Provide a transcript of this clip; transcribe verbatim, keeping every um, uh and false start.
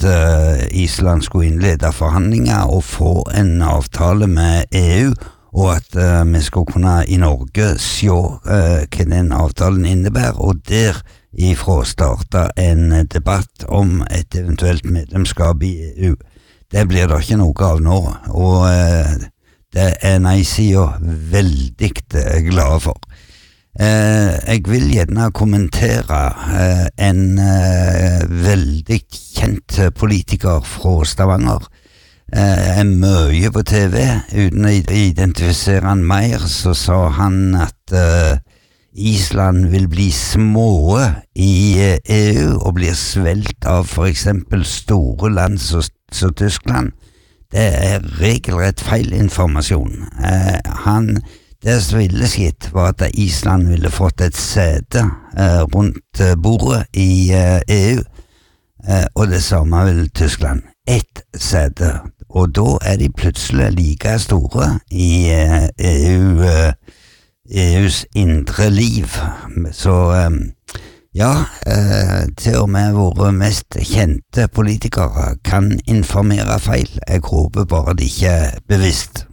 uh, Island skulle innlede forhandlinger og få en avtale med E U, og at uh, vi skulle kunne i Norge se uh, hva den avtalen innebærer, og der ifra starte en debatt om et eventuelt medlemskap i E U. Det blir det ikke noe av nå, og uh, det er nei-siden veldig uh, glad for. Uh, jeg vil gjerne kommentere uh, en uh, veldig kjent politiker fra Stavanger. Uh, er mye på T V, uten å identifisere han mer, så sa han at uh, Island vil bli små i uh, E U og blir svelt av for eksempel store land som Tyskland. Det er regelrett feilinformasjon. Uh, han Det som ville skitt var at Island ville fått et sete eh, rundt bordet i eh, E U, eh, og det samme vil Tyskland. Ett sete, og da er de plutselig like store i eh, E U, eh, E U's indre liv. Så eh, ja, eh, til og med våre mest kjente politikere kan informere feil. Jeg håper bare det ikke er bevisst.